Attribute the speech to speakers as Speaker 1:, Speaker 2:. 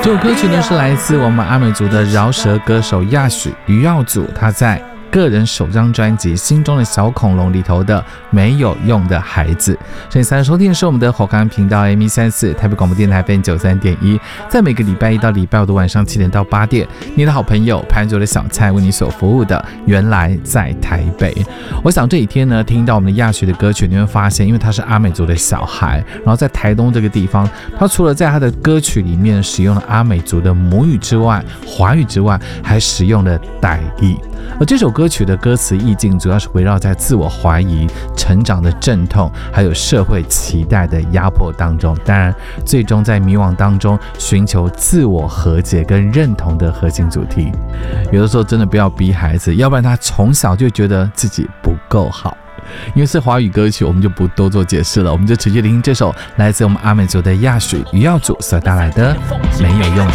Speaker 1: 这首歌曲呢是来自我们阿美族的饶舌歌手亚许余耀祖，他在个人首张专辑《心中的小恐龙》里头的没有用的孩子。现在收听的是我们的火康频道 AM134 台北广播电台 FM93.1，在每个礼拜一到礼拜五的晚上7点到8点，你的好朋友潘卓的小菜为你所服务的原来在台北。我想这几天呢，听到我们的亚许的歌曲，你会发现，因为他是阿美族的小孩，然后在台东这个地方，他除了在他的歌曲里面使用了阿美族的母语之外，华语之外，还使用了台语。而这首歌曲的歌词意境主要是围绕在自我怀疑、成长的阵痛，还有社会期待的压迫当中，当然最终在迷惘当中寻求自我和解跟认同的核心主题。有的时候真的不要逼孩子，要不然他从小就觉得自己不够好。因为是华语歌曲，我们就不多做解释了，我们就直接聆听这首来自我们阿美族的亚许余耀祖所带来的没有用